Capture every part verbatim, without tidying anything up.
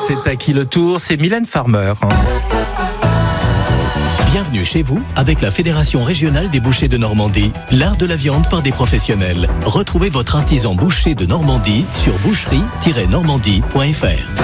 C'est à qui le tour? C'est Mylène Farmer. Bienvenue chez vous avec la Fédération régionale des bouchers de Normandie, l'art de la viande par des professionnels. Retrouvez votre artisan boucher de Normandie sur boucherie tiret normandie point f r.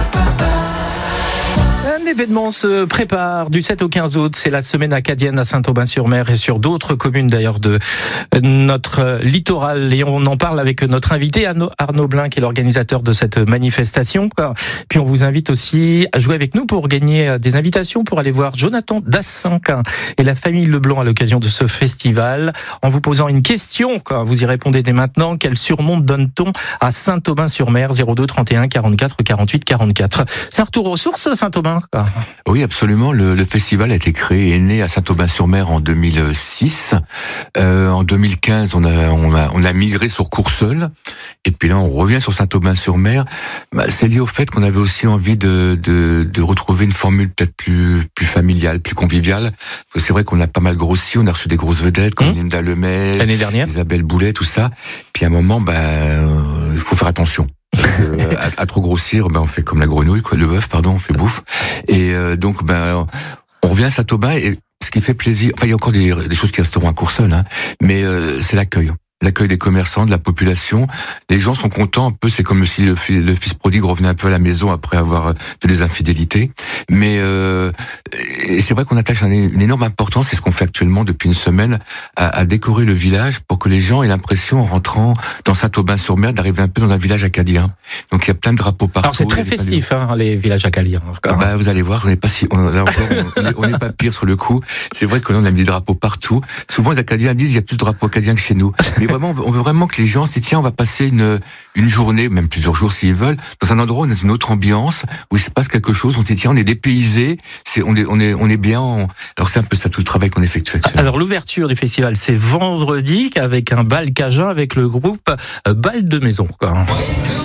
Un événement se prépare du sept au quinze août. C'est la semaine acadienne à Saint-Aubin-sur-Mer et sur d'autres communes d'ailleurs de notre littoral. Et on en parle avec notre invité Arnaud Blin, qui est l'organisateur de cette manifestation. Puis on vous invite aussi à jouer avec nous pour gagner des invitations pour aller voir Jonathan Dassin et la famille Leblanc à l'occasion de ce festival. En vous posant une question, vous y répondez dès maintenant. Quel surnom donne-t-on à Saint-Aubin-sur-Mer? Zéro deux trente et un quarante-quatre quarante-huit quarante-quatre. C'est un retour aux sources, Saint-Aubin? Oui, absolument. Le, le festival a été créé et né à Saint-Aubin-sur-Mer en deux mille six. Euh, en deux mille quinze, on a, on a, on a migré sur Courseulles. Et puis là, on revient sur Saint-Aubin-sur-Mer. Bah, c'est lié au fait qu'on avait aussi envie de, de, de retrouver une formule peut-être plus, plus familiale, plus conviviale. Parce que c'est vrai qu'on a pas mal grossi. On a reçu des grosses vedettes comme mmh. Linda Lemay, l'année dernière, Isabelle Boulet, tout ça. Puis à un moment, bah, euh, il faut faire attention. euh, à, à trop grossir, ben on fait comme la grenouille, quoi, le bœuf, pardon, on fait bouffe. Et euh, donc, ben, on revient à Saint-Aubin et ce qui fait plaisir. Enfin, il y a encore des, des choses qui resteront à Courseulles, hein, mais euh, c'est l'accueil. L'accueil des commerçants, de la population. Les gens sont contents un peu, c'est comme si le, le fils prodigue revenait un peu à la maison après avoir fait des infidélités. Mais euh, et c'est vrai qu'on attache une énorme importance, c'est ce qu'on fait actuellement depuis une semaine, à, à décorer le village pour que les gens aient l'impression, en rentrant dans Saint-Aubin-sur-Mer, d'arriver un peu dans un village acadien. Donc il y a plein de drapeaux partout. Alors c'est très festif, hein, les villages acadiens. Ah bah, vous allez voir, on n'est pas si, on, là encore, on n'est pas pire sur le coup. C'est vrai que là on a mis des drapeaux partout. Souvent les Acadiens disent il y a plus de drapeaux acadiens que chez nous. Mais vraiment, on veut vraiment que les gens se disent, tiens, on va passer une, une journée, même plusieurs jours s'ils veulent, dans un endroit où on a une autre ambiance, où il se passe quelque chose, on se dit, tiens, on est dépaysé, c'est, on est, on est, on est bien, on... alors c'est un peu ça tout le travail qu'on effectue actuellement. Alors l'ouverture du festival, c'est vendredi, avec un bal cajun avec le groupe Bal de Maison, quoi.